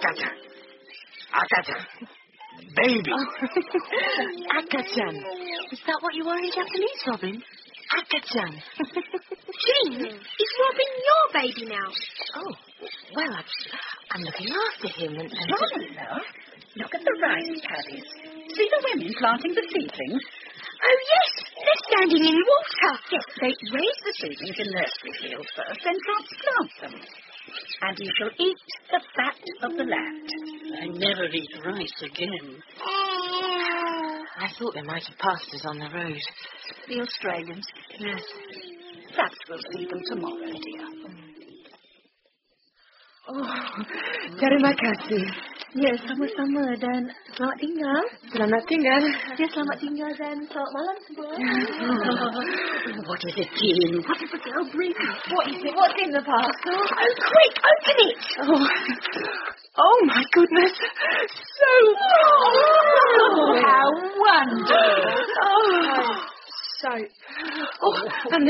Akacha. Akacha. Baby. Akachan. Is that what you are in Japanese, Robin? Akachan. Jean, is Robin your baby now? Oh, well, I'm looking after him and... Right, love. Look at the rice paddies. See the women planting the seedlings? Oh, yes, they're standing in water. Yes, they raise the seedlings in nursery fields first, then transplant them. And you shall eat the fat of the land. I never eat rice again. I thought they might have passed us on the road. The Australians. Yes. Perhaps we'll see them tomorrow, dear. Oh, terima kasih. Ya, sama-sama dan selamat tinggal. Selamat tinggal. Ya, selamat tinggal dan selamat malam semua. What is it, Jean? What did the girl bring? What is it? What's in the parcel? Oh, quick, open it. Oh my goodness. So... Oh, how wonderful. Soap. Oh, and